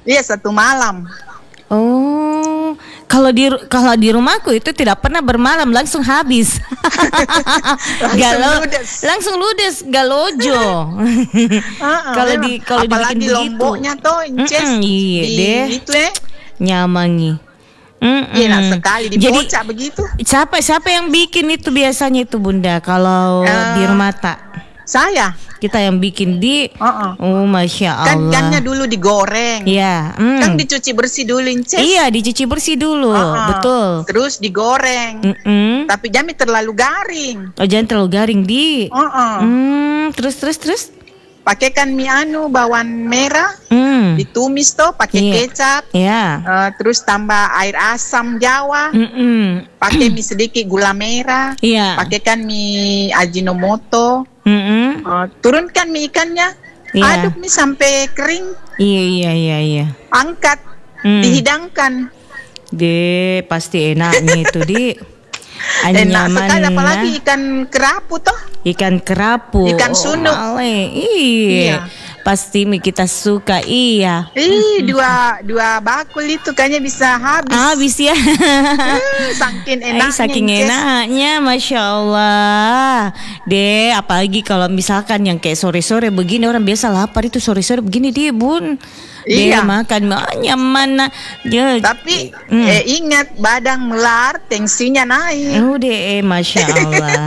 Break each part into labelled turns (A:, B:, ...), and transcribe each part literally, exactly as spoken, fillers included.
A: Iya, satu malam.
B: Oh, kalau di kalau di rumahku itu tidak pernah bermalam, langsung habis.
A: Langsung
B: Galo,
A: ludes.
B: langsung ludes, galojo.
A: Uh-uh,
B: Kalau
A: memang.
B: di kalau dibikin
A: Apalagi
B: begitu.
A: lomboknya tuh, Inces.
B: Mm-mm, iya
A: Di
B: deh.
A: itu ya.
B: Nyamangi. Mm-mm.
A: Enak sekali
B: Jadi
A: dipocak begitu.
B: siapa siapa yang bikin itu biasanya itu Bunda kalau
A: Eh,
B: di rumah tak?
A: Saya.
B: Kita yang bikin di
A: Uh-uh.
B: Oh, Masya
A: Kan
B: Allah.
A: ikannya dulu digoreng.
B: Iya, mm.
A: Kan dicuci bersih dulu, Inces.
B: Iya, dicuci bersih dulu,
A: Uh-uh.
B: betul.
A: Terus digoreng.
B: Mm-mm.
A: Tapi jangan terlalu garing.
B: Oh, jangan terlalu garing di.
A: Uh-uh.
B: Hmm, terus terus terus.
A: Pakaikan mie anu bawang merah,
B: Hmm.
A: ditumis toh, pakai
B: Iya.
A: kecap.
B: Ya.
A: Eh, terus tambah air asam Jawa.
B: Mm-mm.
A: Pakai mie sedikit gula merah.
B: Iya.
A: Pakaikan mie Ajinomoto.
B: Mm-mm.
A: Eh, turunkan mie ikannya.
B: Iya.
A: Aduk mie sampai kering.
B: Iya iya iya iya.
A: Angkat.
B: Hmm.
A: Dihidangkan.
B: De pasti enaknya itu di.
A: Enak sekali,
B: Anyaman
A: apalagi ikan kerapu toh.
B: ikan kerapu.
A: Ikan sunuk.
B: Oh, male. Iya.
A: Iya.
B: Pasti mi kita suka. Iya.
A: Ih, dua dua bakul itu kayaknya bisa habis.
B: Habis ya.
A: Eh, saking enaknya.
B: Eh, saking
A: Inces.
B: enaknya, Masya Allah. Deh, apalagi kalau misalkan yang kayak sore-sore begini, orang biasa lapar itu sore-sore begini dia bun. Dia
A: Iya.
B: makan banyak mana. Dia,
A: Tapi
B: Hmm.
A: eh, ingat badan melar, tensinya naik.
B: udah eh, Masya Allah.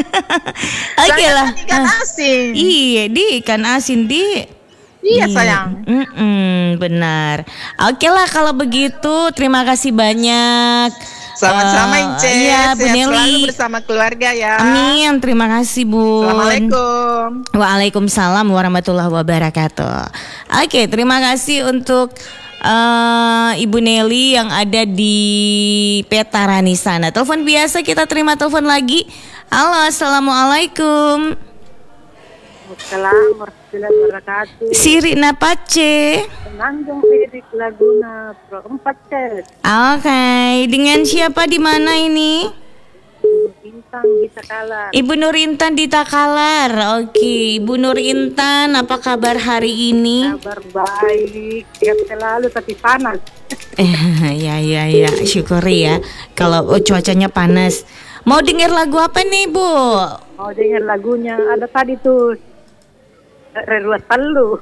B: Oke
A: Saya
B: lah.
A: kan ikan
B: Ah,
A: asin.
B: Iya, di ikan asin di.
A: Iya sayang.
B: Mm-mm, benar. Oke lah kalau begitu, terima kasih banyak.
A: Sama-sama
B: Eh,
A: Inces.
B: Iya, Bu
A: Sehat
B: Nelly.
A: selalu bersama keluarga ya.
B: Amin, terima kasih Bun.
A: Assalamualaikum.
B: Waalaikumsalam warahmatullahi wabarakatuh. Oke, terima kasih untuk eh, Ibu Nelly yang ada di Petarani sana. Telepon biasa, kita terima telepon lagi. Halo, assalamualaikum.
C: Assalamualaikum warahmatullahi wabarakatuh.
B: Siri Napace.
C: Nanggung lirik Laguna Pro empat Ces.
B: Oke, dengan siapa di mana ini?
C: Bintang bisa kalah.
B: Ibu Nur Intan di Takalar. Oke, Ibu Nur Intan, apa kabar hari ini?
C: Kabar baik, sehat selalu tapi panas.
B: Eh, ya ya ya, syukuri ya. Kalau oh, cuacanya panas. Mau dengar lagu apa nih, Bu?
C: Mau dengar lagunya ada tadi tuh Rerua Talu.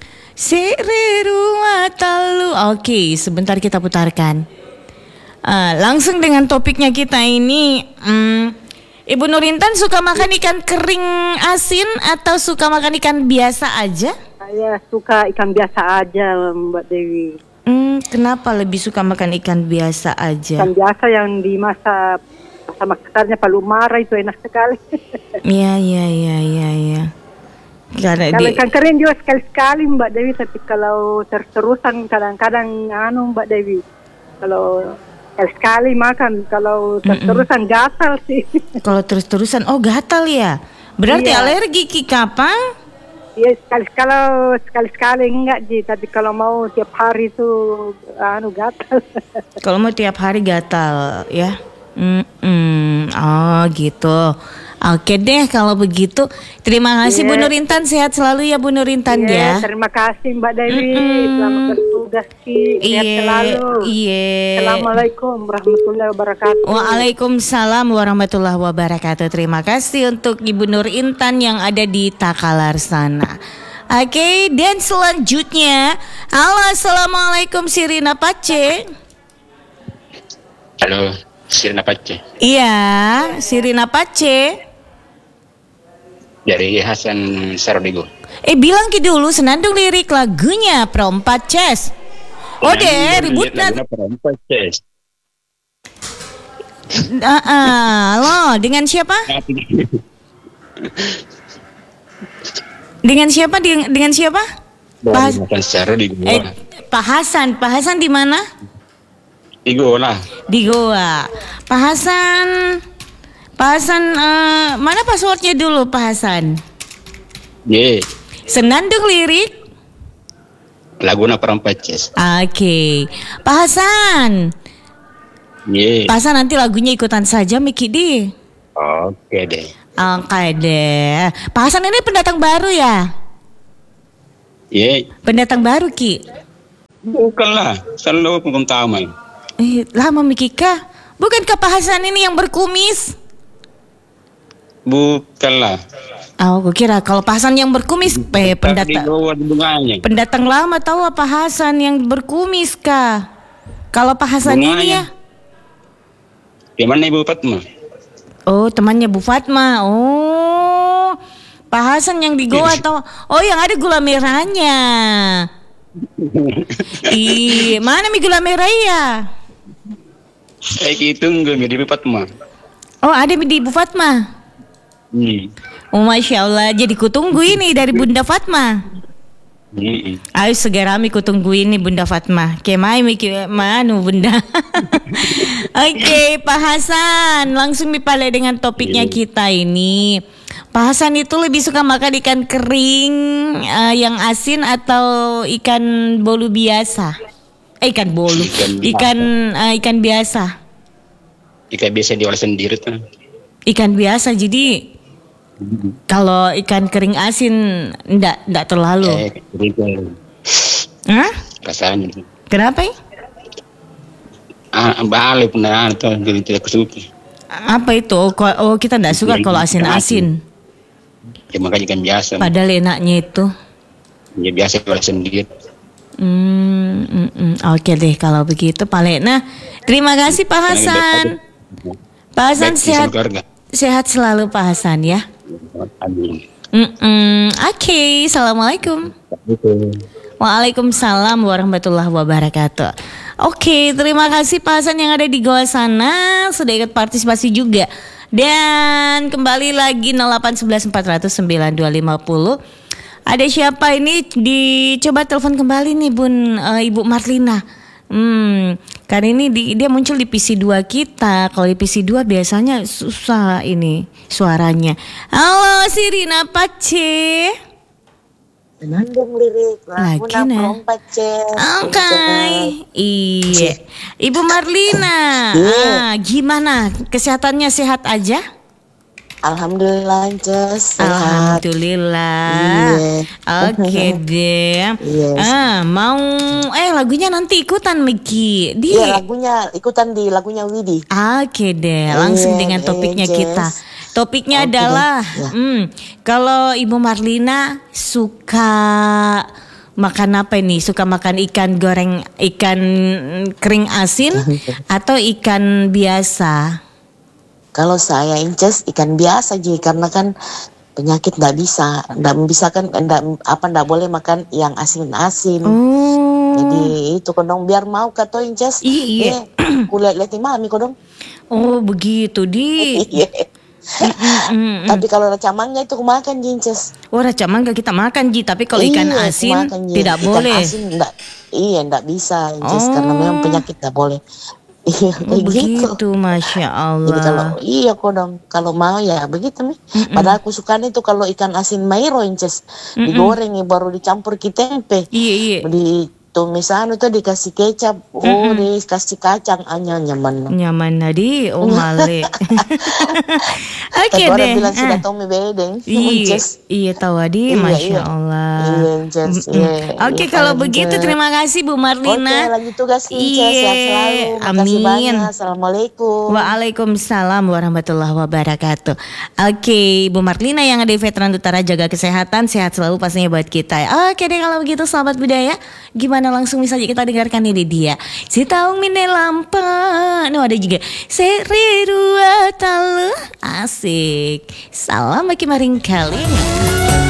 B: Sererua talu. Oke, sebentar kita putarkan. Ah, langsung dengan topiknya kita ini. Hmm, Ibu Nurintan suka makan ikan kering asin atau suka makan ikan biasa aja?
C: Saya suka ikan biasa aja Mbak Dewi.
B: Hmm, kenapa lebih suka makan ikan biasa aja?
C: Ikan biasa yang dimasak sama kasarnya palu mara itu enak sekali.
B: Iya iya iya iya iya. Karena
C: Kalau
B: di
C: ikan kering juga sekali-sekali Mbak Dewi, tapi kalau terus-terusan kadang-kadang anu Mbak Dewi, kalau sekali makan, kalau terus-terusan gatal sih.
B: kalau terus-terusan oh gatal ya. Berarti
C: Iya.
B: alergi Ki kapan?
C: Iya sekali kalau sekali-sekali enggak Ji, tapi kalau mau tiap hari itu anu gatal.
B: Kalau mau tiap hari gatal ya. Mm-mm. Oh gitu. Oke deh kalau begitu. Terima kasih
C: Iya.
B: Bu Nurintan, sehat selalu ya Bu Nurintan
C: Iya,
B: ya.
C: terima kasih Mbak Dewi,
B: Mm-mm.
C: selamat bertugas Ki, sehat
B: Iya,
C: selalu.
B: iya.
C: Assalamualaikum warahmatullahi wabarakatuh.
B: Waalaikumsalam warahmatullahi wabarakatuh. Terima kasih untuk Ibu Nur Intan yang ada di Takalar sana. Oke, dan selanjutnya, halo assalamualaikum Sirina Pace.
D: Halo, Sirina Pace.
B: Iya, Sirina Pace.
D: Dari Hasan Sarodigo.
B: Eh bilang ki dulu senandung lirik lagunya Perempat Ces. Oh deh ribut
D: Lagunya Perempat Ces.
B: Ah, ah, lo dengan siapa? Dengan siapa? Dengan, dengan siapa? Pak,
D: Hasan Sarodigo.
B: eh, Pak Hasan. Pak Hasan di mana?
D: Igo lah.
B: Di Goa. Pak Hasan. Pak Hasan, eh, mana passwordnya dulu Pak Hasan?
D: Ye,
B: Senandung lirik.
D: Laguna Perempat Ces.
B: Oke, Pak Hasan.
D: Ye.
B: Pak Hasan nanti lagunya ikutan saja Miki di.
D: Oke deh.
B: Oke deh. Pak Hasan ini pendatang baru ya?
D: Ye,
B: Pendatang baru Ki.
D: Bukanlah, selalu aku tahu.
B: Eh, lama Mikika. Bukankah Pak Hasan ini yang berkumis?
D: Bukanlah.
B: Oh, aku kira kalau Pak Hasan yang berkumis, eh,
D: Tapi
B: pendatang
D: gua ada bunganya.
B: pendatang lama tahu Pak Hasan yang berkumis kah? Kalau Pak Hasan ini ya?
D: Di mana Ibu Fatma?
B: Oh, temannya Bu Fatma. Oh, Pak Hasan yang di Goa atau oh yang ada gula merahnya. Ih, mana mi gula merah ya?
D: Saya hitung gue di Ibu Fatma.
B: Oh, ada di Bu Fatma.
D: Hmm.
B: Oh, Masya Allah. Jadi kutunggu ini dari Bunda Fatma.
D: Hmm.
B: Ayo segera mi kutunggu ini Bunda Fatma. Kemai mi manu Bunda. Oke, Pak Hasan, langsung mi pale dengan topiknya kita ini. Pak Hasan itu lebih suka makan ikan kering uh, yang asin atau ikan bolu biasa? Eh, ikan bolu.
D: Ikan
B: Ikan uh, ikan biasa.
D: Jika biasa diolah sendiri tuh.
B: Ikan biasa. Jadi kalau ikan kering asin enggak enggak terlalu.
D: Eh, gitu.
B: Hah?
D: Rasanya.
B: Kenapa ya?
D: Ah, balik pernah tuh jadi tidak kesuka.
B: Apa itu? Oh, ko- oh kita enggak suka kalau asin-asin.
D: Ya makanya ikan biasa.
B: Padahal enaknya itu.
D: Ya biasa diolah sendiri.
B: Hmm, mm, mm. Oke deh kalau begitu Pak Lena. Terima kasih Pak Hasan. Pak Hasan
D: Baik,
B: sehat
D: sama keluarga.
B: sehat selalu Pak Hasan ya.
D: Amin.
B: Mm-mm. Oke, assalamualaikum. Waalaikumsalam warahmatullahi wabarakatuh. Oke, terima kasih Pak Hasan yang ada di Goa sana sudah ikut partisipasi juga. Dan kembali lagi nol delapan satu satu empat nol nol sembilan dua lima nol. Ada siapa ini? Dicoba telepon kembali nih Bun uh, Ibu Marlina. Hmm, karena ini di, dia muncul di P C dua kita. Kalau di P C dua biasanya susah ini suaranya. Halo Sirina Pace.
E: Senandung lirik
B: Lagi,
E: lagu
B: nah.
E: perompat cek.
B: Oke, iya. Ibu Marlina,
E: Iya.
B: ah, gimana? Kesehatannya sehat aja?
E: Alhamdulillah Cez, sehat.
B: Alhamdulillah.
E: Iya.
B: Oke deh.
E: Yes.
B: Ah, mau eh lagunya nanti ikutan Miki. Di
E: Iya lagunya ikutan di lagunya Widi.
B: Oke deh, langsung
E: Iya,
B: dengan topiknya
E: iya,
B: kita.
E: Jess.
B: Topiknya
E: Oke
B: adalah,
E: deh, ya.
B: hmm, kalau Ibu Marlina suka makan apa ini? Suka makan ikan goreng, ikan kering asin atau ikan biasa?
E: Kalau saya Inces ikan biasa Ji karena kan penyakit ndak bisa, ndak bisa kan ndak apa ndak boleh makan yang asin-asin.
B: Oh,
E: Jadi itu kodong biar mau kata Inces.
B: Iya.
E: Kulihat lihat mami kodong.
B: oh begitu di.
E: Iya.
B: Mm-mm.
E: Tapi kalau racamangnya itu kumakan Ji Inces.
B: Oh, raca mangga kita makan Ji, tapi kalau ikan
E: Iya,
B: asin
E: kumakan, Ji.
B: tidak
E: Ikan
B: boleh.
E: asin ndak, iya ndak bisa Inces
B: Oh.
E: karena memang penyakit ndak boleh. Iya
B: Oh
E: kayak gitu.
B: begitu, masya
E: Jadi kalau
B: Allah.
E: iya kodong kalau mau ya begitu nih. Padahal aku suka itu kalau ikan asin mairo Inces digoreng ya, baru dicampur ke tempe.
B: Iya iya.
E: Ditumis anu tuh dikasih kecap, oh dikasih kacang anya nyaman.
B: Nyaman nadi, oh male. Oke
E: Tapi orang
B: deh.
E: bilang sudah
B: Ah.
E: tahu mie bedeng.
B: Iya,
E: Inces.
B: iya tahu Adi,
E: Iya,
B: masya
E: iya.
B: Allah.
E: Iya, Inces.
B: Mm-mm.
E: Iya,
B: Oke
E: iya,
B: kalau
E: kalau
B: begitu
E: gitu.
B: terima kasih Bu
E: Oke,
B: Marlina.
E: lagi tugas Inces,
B: Iya,
E: sehat selalu. Makasih
B: amin.
E: banyak. Assalamualaikum.
B: Waalaikumsalam warahmatullahi wabarakatuh. Oke, Bu Marlina yang ada di Veteran Utara, jaga kesehatan, sehat selalu pastinya buat kita. Oke deh kalau begitu sahabat budaya, gimana langsung saja kita dengarkan ini dia. Si tahu mine lampa. No ada juga. Seri dua talu asik. Salam bagi maring kali.